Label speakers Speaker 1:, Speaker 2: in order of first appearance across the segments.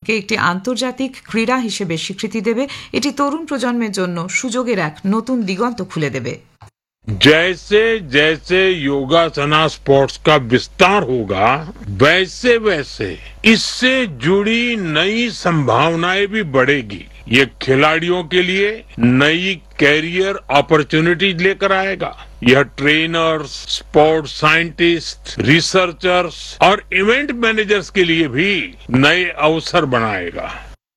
Speaker 1: ফুটবলকে একটি আন্তর্জাতিক ক্রীড়া হিসেবে স্বীকৃতি দেবে। এটি তরুণ প্রজন্মের জন্য সুযোগের এক নতুন দিগন্ত খুলে দেবে।
Speaker 2: जैसे जैसे योगासना स्पोर्ट्स का विस्तार होगा वैसे वैसे इससे जुड़ी नई संभावनाएं भी बढ़ेगी। ये खिलाड़ियों के लिए नई कैरियर अपॉर्चुनिटीज लेकर आएगा। यह ट्रेनर्स, स्पोर्ट्स साइंटिस्ट, रिसर्चर्स और इवेंट मैनेजर्स के लिए भी नए अवसर बनाएगा।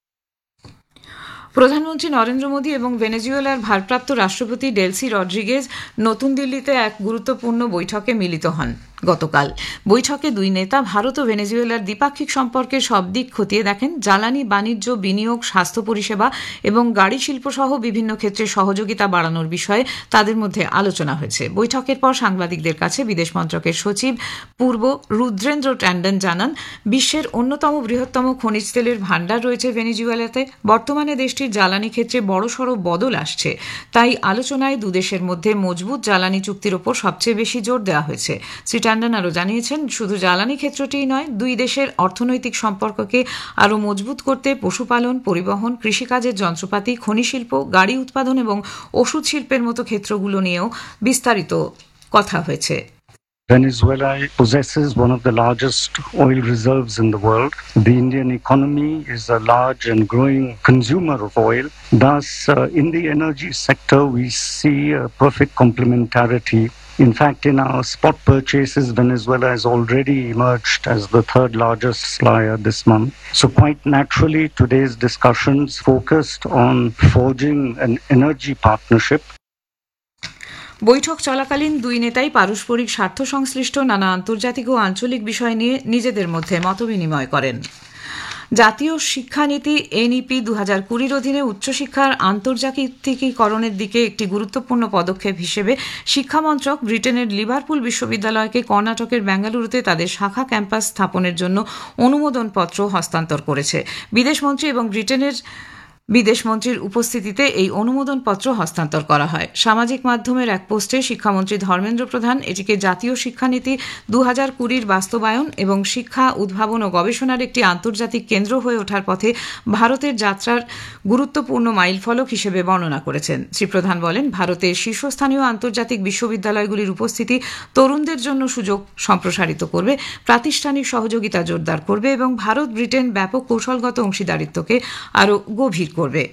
Speaker 1: প্রধানমন্ত্রী নরেন্দ্র মোদী এবং ভেনেজুয়েলার ভারপ্রাপ্ত রাষ্ট্রপতি ডেলসি রড্রিগেজ নতুন দিল্লিতে এক গুরুত্বপূর্ণ বৈঠকে মিলিত হন গতকাল। বৈঠকে দুই নেতা ভারত ও ভেনেজুয়েলার দ্বিপাক্ষিক সম্পর্কের সব দিক খতিয়ে দেখেন। জ্বালানি, বাণিজ্য, বিনিয়োগ, স্বাস্থ্য পরিষেবা এবং গাড়ি শিল্প সহ বিভিন্ন ক্ষেত্রে সহযোগিতা বাড়ানোর বিষয়ে তাদের মধ্যে আলোচনা হয়েছে। বৈঠকের পর সাংবাদিকদের কাছে বিদেশ মন্ত্রকের সচিব পূর্ব রুদ্রেন্দ্র ট্যান্ডন জানান, বিশ্বের অন্যতম বৃহত্তম খনিজ তেলের ভাণ্ডার রয়েছে ভেনেজুয়েলাতে। বর্তমানে দেশটির জ্বালানি ক্ষেত্রে বড়সড় বদল আসছে, তাই আলোচনায় দুদেশের মধ্যে মজবুত জ্বালানি চুক্তির ওপর সবচেয়ে বেশি জোর দেওয়া হয়েছে। শ্রী ট্যান্ডন আরও জানিয়েছেন, শুধু জ্বালানি ক্ষেত্রটিই নয়, দুই দেশের অর্থনৈতিক সম্পর্ককে আরও মজবুত করতে পশুপালন, পরিবহন, কৃষিকাজের যন্ত্রপাতি, খনি শিল্প, গাড়ি উৎপাদন এবং ওষুধ শিল্পের মতো ক্ষেত্রগুলো নিয়েও বিস্তারিত কথা হয়েছে।
Speaker 3: Venezuela possesses one of the largest oil reserves in the world. The Indian economy is a large and growing consumer of oil. Thus, in the energy sector, we see a perfect complementarity. In fact, in our spot purchases, Venezuela has already emerged as the third largest supplier this month. So quite naturally, today's discussions focused on forging an energy partnership.
Speaker 1: বৈঠক চলাকালীন দুই নেতাই পারস্পরিক স্বার্থ সংশ্লিষ্ট নানা আন্তর্জাতিক ও আঞ্চলিক বিষয় নিয়ে নিজেদের মধ্যে মতবিনিময় করেন। জাতীয় শিক্ষানীতি এনইপি 2020 অধীনে উচ্চশিক্ষার আন্তর্জাতিকীকরণের দিকে একটি গুরুত্বপূর্ণ পদক্ষেপ হিসেবে শিক্ষামন্ত্রক ব্রিটেনের লিভারপুল বিশ্ববিদ্যালয়কে কর্ণাটকের বেঙ্গালুরুতে তাদের শাখা ক্যাম্পাস স্থাপনের জন্য অনুমোদনপত্র হস্তান্তর করেছে। বিদেশমন্ত্রী এবং ব্রিটেনের বিদেশমন্ত্রীর উপস্থিতিতে এই অনুমোদনপত্র হস্তান্তর করা হয়। সামাজিক মাধ্যমের এক পোস্টে শিক্ষামন্ত্রী ধর্মেন্দ্র প্রধান এটিকে জাতীয় শিক্ষানীতি 2020 বাস্তবায়ন এবং শিক্ষা, উদ্ভাবন ও গবেষণার একটি আন্তর্জাতিক কেন্দ্র হয়ে ওঠার পথে ভারতের যাত্রার গুরুত্বপূর্ণ মাইলফলক হিসেবে বর্ণনা করেছেন। শ্রী প্রধান বলেন, ভারতের শীর্ষস্থানীয় আন্তর্জাতিক বিশ্ববিদ্যালয়গুলির উপস্থিতি তরুণদের জন্য সুযোগ সম্প্রসারিত করবে, প্রাতিষ্ঠানিক সহযোগিতা জোরদার করবে এবং ভারত ব্রিটেন ব্যাপক কৌশলগত অংশীদারিত্বকে আরও গভীর করবে।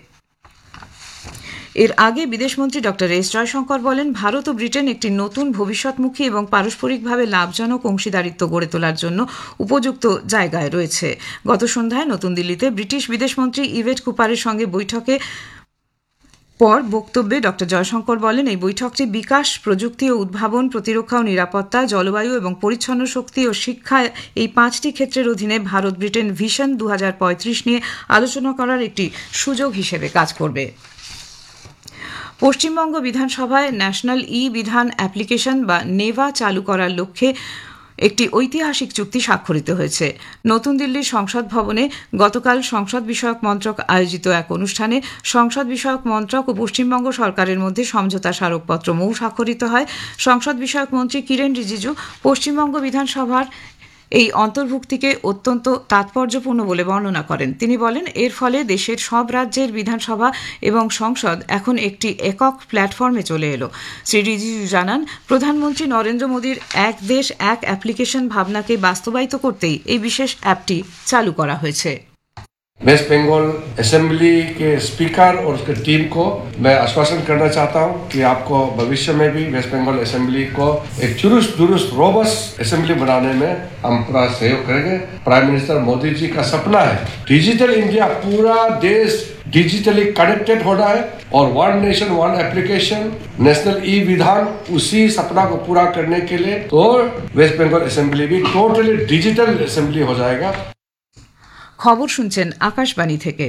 Speaker 1: এর আগে বিদেশমন্ত্রী ডক্টর এস জয়শঙ্কর বলেন, ভারত ও ব্রিটেন একটি নতুন ভবিষ্যৎমুখী এবং পারস্পরিকভাবে লাভজনক অংশীদারিত্ব গড়ে তোলার জন্য উপযুক্ত জায়গায় রয়েছে। গত সন্ধ্যায় নতুন দিল্লিতে ব্রিটিশ বিদেশমন্ত্রী ইভেট কুপারের সঙ্গে বৈঠকে পর বক্তব্যে ডক্টর জয়শঙ্কর বলেন, এই বৈঠকটি বিকাশ, প্রযুক্তি ও উদ্ভাবন, প্রতিরক্ষা ও নিরাপত্তা, জলবায়ু এবং পরিচ্ছন্ন শক্তি ও শিক্ষা এই 5টি ক্ষেত্রের অধীনে ভারত ব্রিটেন ভিশন 2035 নিয়ে আলোচনা করার একটি সুযোগ হিসেবে কাজ করবে। পশ্চিমবঙ্গ বিধানসভায় ন্যাশনাল ই বিধান অ্যাপ্লিকেশন বা নেভা চালু করার লক্ষ্যে একটি ঐতিহাসিক চুক্তি স্বাক্ষরিত হয়েছে। নতুন দিল্লির সংসদ ভবনে গতকাল সংসদ বিষয়ক মন্ত্রক আয়োজিত এক অনুষ্ঠানে সংসদ বিষয়ক মন্ত্রক ও পশ্চিমবঙ্গ সরকারের মধ্যে সমঝোতা স্মারকপত্র স্বাক্ষরিত হয়। সংসদ বিষয়ক মন্ত্রী কিরেন রিজিজু পশ্চিমবঙ্গ বিধানসভার এই অন্তর্ভুক্তিকে অত্যন্ত তাৎপর্যপূর্ণ বলে বর্ণনা করেন। তিনি বলেন, এর ফলে দেশের সব রাজ্যের বিধানসভা এবং সংসদ এখন একটি একক প্ল্যাটফর্মে চলে এলো। শ্রী রিজিজু জানান, প্রধানমন্ত্রী নরেন্দ্র মোদীর এক দেশ এক অ্যাপ্লিকেশন ভাবনাকে বাস্তবায়িত করতেই এই বিশেষ অ্যাপটি চালু করা হয়েছে।
Speaker 4: वेस्ट बंगाल असेंबली के स्पीकर और उसके टीम को मैं आश्वासन करना चाहता हूं कि आपको भविष्य में भी वेस्ट बंगाल असेंबली को एक चुरुस्त दुरुस्त रोबस्ट असेंबली बनाने में हम पूरा सहयोग करेंगे। प्राइम मिनिस्टर मोदी जी का सपना है डिजिटल इंडिया, पूरा देश डिजिटली कनेक्टेड होना है और one nation one application national e विधान, उसी सपना को पूरा करने के लिए तो वेस्ट बंगाल असेंबली भी टोटली डिजिटल असेंबली हो जाएगा।
Speaker 1: খবর শুনছেন আকাশবাণী থেকে।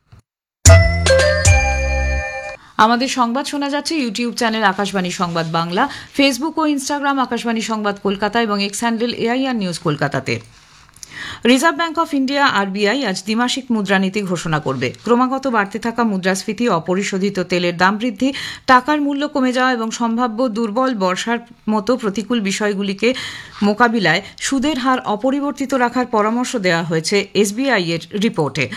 Speaker 1: আমাদের সংবাদ শোনা যাচ্ছে ইউটিউব চ্যানেল আকাশবাণী সংবাদ বাংলা, ফেসবুক ও ইনস্টাগ্রাম আকাশবাণী সংবাদ কলকাতা এবং এক্স হ্যান্ডেল এআইআর নিউজ কলকাতাতে। Reserve bank of India RBI আজ দ্বিমাসিক মুদ্রানীতি ঘোষণা করবে। ক্রমাগত বাড়তে থাকা মুদ্রাস্ফীতি, অপরিশোধিত তেলের দাম বৃদ্ধি, টাকার মূল্য কমে যাওয়া এবং সম্ভাব্য দুর্বল বর্ষার মতো প্রতিকূল বিষয়গুলিকে মোকাবিলায় সুদের হার অপরিবর্তিত রাখার পরামর্শ দেওয়া হয়েছে এসবিআই এর রিপোর্টে।